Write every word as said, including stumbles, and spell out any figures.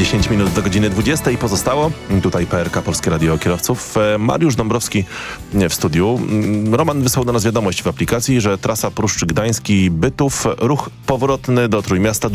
dziesięć minut do godziny dwudziestej pozostało. Tutaj P R K, Polskie Radio Kierowców. Mariusz Dąbrowski w studiu. Roman wysłał do nas wiadomość w aplikacji, że trasa Pruszcz Gdański Bytów, ruch powrotny do Trójmiasta